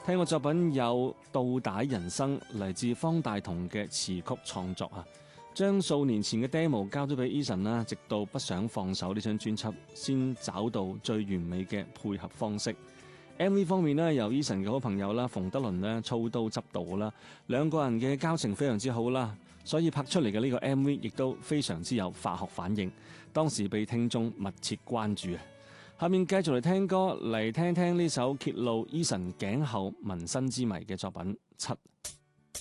聽過作品有《倒帶人生》，嚟自方大同嘅詞曲創作啊，將數年前嘅 demo 交咗俾 Eason 啦，直到不想放手呢張專輯，先找到最完美嘅配合方式。MV 方面呢，由 Eason 嘅好朋友啦馮德倫呢操刀執導啦，兩個人嘅交情非常之好啦，所以拍出嚟嘅呢個 MV 亦都非常之有化學反應，當時被聽眾密切關注啊。下面繼續嚟聽歌，嚟聽聽呢首揭露 Eason 頸後紋身之謎嘅作品《7》。